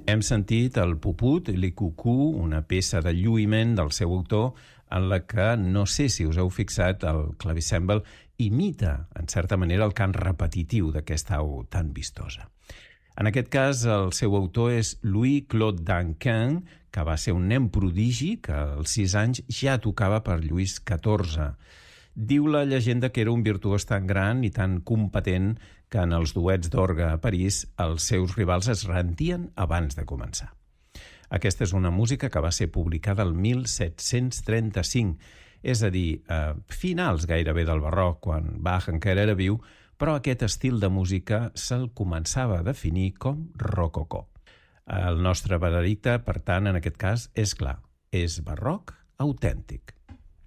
Hem sentit el Puput, Le Cucú, una peça de lluïment del seu autor en la que, no sé si us heu fixat, el clavicèmbal imita, en certa manera, el cant repetitiu d'aquesta au tan vistosa. En aquest cas, el seu autor és Louis-Claude Danquin, que va ser un nen prodigi que als 6 anys ja tocava per Lluís XIV. Diu la llegenda que era un virtuós tan gran i tan competent que en els duets d'orgue a París els seus rivals es rendien abans de començar. Aquesta és una música que va ser publicada el 1735, és a dir, a finals gairebé del barroc, quan Bach encara era viu, però aquest estil de música se'l començava a definir com rococó. El nostre veredicte, per tant, en aquest cas, és clar, és barroc autèntic.